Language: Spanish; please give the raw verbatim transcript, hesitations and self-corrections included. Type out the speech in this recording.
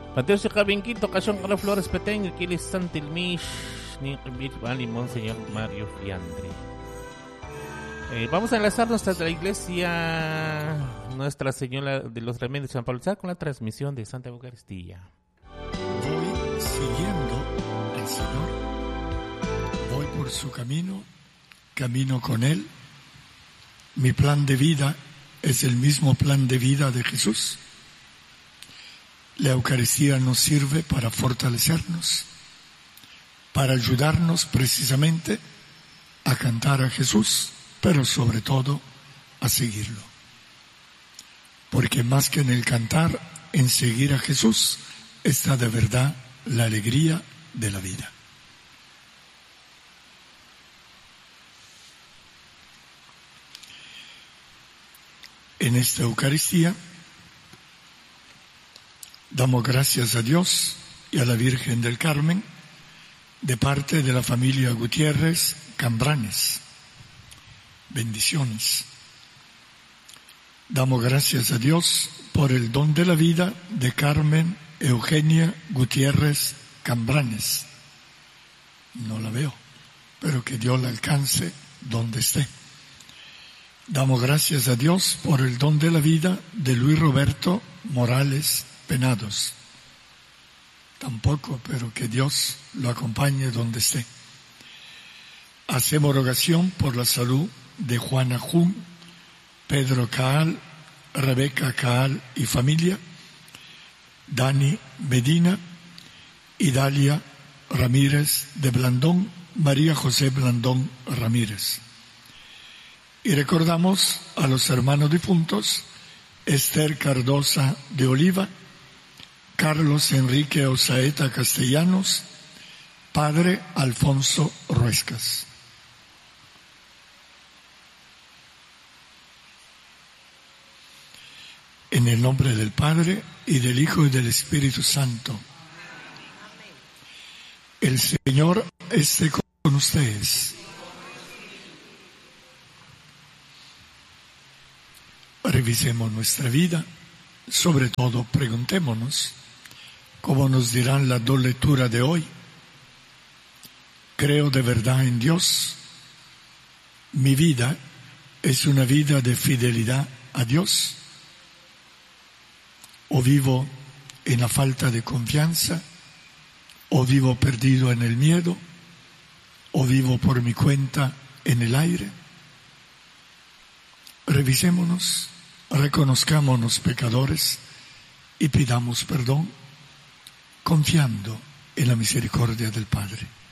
Mateo Cabinquito, Cachón Cara Flores Petengue, Quiles Santilmish, Nick Vali, Monseñor Mario Fiandri. Eh, vamos a enlazarnos hasta la iglesia Nuestra Señora de los Remedios de San Pablo con la transmisión de Santa Eucaristía. Voy siguiendo al Señor, voy por su camino, camino con Él. Mi plan de vida es el mismo plan de vida de Jesús. La Eucaristía nos sirve para fortalecernos, para ayudarnos precisamente a cantar a Jesús, pero sobre todo a seguirlo. Porque más que en el cantar, en seguir a Jesús, está de verdad la alegría de la vida. En esta Eucaristía damos gracias a Dios y a la Virgen del Carmen de parte de la familia Gutiérrez Cambranes. Bendiciones. Damos gracias a Dios por el don de la vida de Carmen Eugenia Gutiérrez Cambranes. No la veo, pero que Dios la alcance donde esté. Damos gracias a Dios por el don de la vida de Luis Roberto Morales Penados. Tampoco, pero que Dios lo acompañe donde esté. Hacemos rogación por la salud de Juana Jun, Pedro Caal, Rebeca Caal y familia, Dani Medina y Dalia Ramírez de Blandón, María José Blandón Ramírez. Y recordamos a los hermanos difuntos, Esther Cardosa de Oliva, Carlos Enrique Osaeta Castellanos, Padre Alfonso Ruescas. En el nombre del Padre, y del Hijo, y del Espíritu Santo. El Señor esté con ustedes. Revisemos nuestra vida, sobre todo preguntémonos, como nos dirán las dos lecturas de hoy, ¿creo de verdad en Dios? ¿Mi vida es una vida de fidelidad a Dios? ¿O vivo en la falta de confianza? ¿O vivo perdido en el miedo? ¿O vivo por mi cuenta en el aire? Revisémonos, reconozcámonos pecadores y pidamos perdón, confiando en la misericordia del Padre.